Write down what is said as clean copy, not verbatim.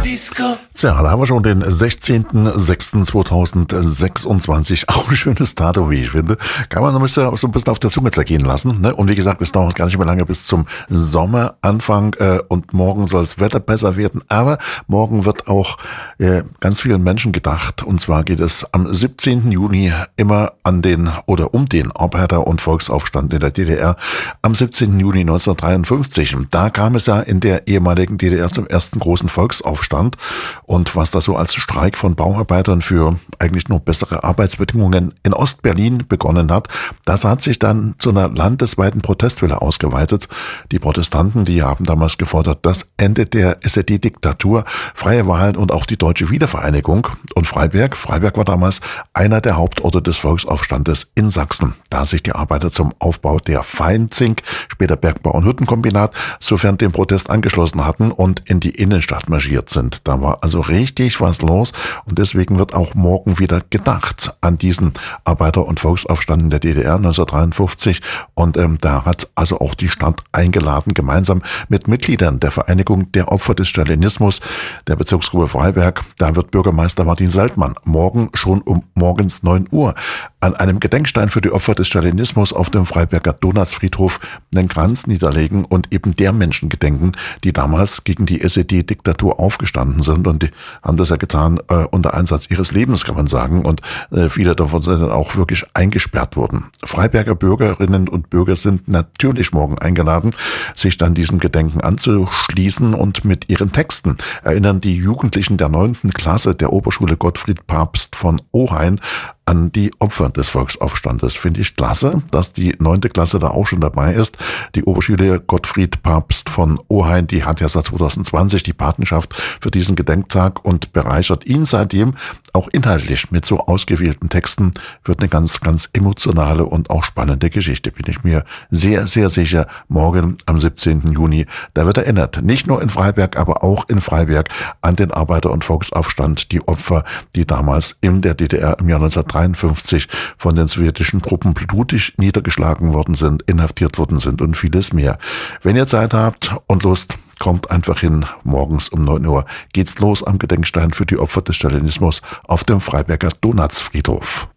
Tja, da haben wir schon den 16.06.2026. Auch ein schönes Datum, wie ich finde. Kann man so ein bisschen auf der Zunge zergehen lassen. Ne? Und wie gesagt, es dauert gar nicht mehr lange bis zum Sommeranfang. Und morgen soll das Wetter besser werden. Aber morgen wird auch ganz vielen Menschen gedacht. Und zwar geht es am 17. Juni immer um den Arbeiter- und Volksaufstand in der DDR. Am 17. Juni 1953. Da kam es ja in der ehemaligen DDR zum ersten großen Volksaufstand. Und was da so als Streik von Bauarbeitern für eigentlich nur bessere Arbeitsbedingungen in Ostberlin begonnen hat, das hat sich dann zu einer landesweiten Protestwelle ausgeweitet. Die Protestanten, die haben damals gefordert, das Ende der SED-Diktatur, freie Wahlen und auch die deutsche Wiedervereinigung. Und Freiberg war damals einer der Hauptorte des Volksaufstandes in Sachsen, da sich die Arbeiter zum Aufbau der Feinzink, später Bergbau- und Hüttenkombinat, sofern dem Protest angeschlossen hatten und in die Innenstadt marschiert sind. Da war also richtig was los und deswegen wird auch morgen wieder gedacht an diesen Arbeiter- und Volksaufstand in der DDR 1953 und da hat also auch die Stadt eingeladen, gemeinsam mit Mitgliedern der Vereinigung der Opfer des Stalinismus, der Bezirksgruppe Freiberg, da wird Bürgermeister Martin Saltmann morgen schon um morgens 9 Uhr an einem Gedenkstein für die Opfer des Stalinismus auf dem Freiberger Donatsfriedhof einen Kranz niederlegen und eben der Menschen gedenken, die damals gegen die SED-Diktatur aufgestanden sind und die haben das ja getan unter Einsatz ihres Lebens, kann man sagen, und viele davon sind dann auch wirklich eingesperrt worden. Freiberger Bürgerinnen und Bürger sind natürlich morgen eingeladen, sich dann diesem Gedenken anzuschließen und mit ihren Texten erinnern die Jugendlichen der 9. Klasse der Oberschule Gottfried Pabst von Ohain an die Opfer des Volksaufstandes. Finde ich klasse, dass die 9. Klasse da auch schon dabei ist. Die Oberschule Gottfried Pabst von Ohain, die hat ja seit 2020 die Patenschaft für diesen Gedenktag und bereichert ihn seitdem auch inhaltlich mit so ausgewählten Texten. Wird eine ganz, ganz emotionale und auch spannende Geschichte, bin ich mir sehr, sehr sicher. Morgen am 17. Juni, da wird erinnert, nicht nur in Freiberg, aber auch in Freiberg an den Arbeiter- und Volksaufstand, die Opfer, die damals in der DDR im Jahr 1953 von den sowjetischen Truppen blutig niedergeschlagen worden sind, inhaftiert worden sind und vieles mehr. Wenn ihr Zeit habt und Lust, kommt einfach hin, morgens um 9 Uhr geht's los am Gedenkstein für die Opfer des Stalinismus auf dem Freiberger Donatsfriedhof.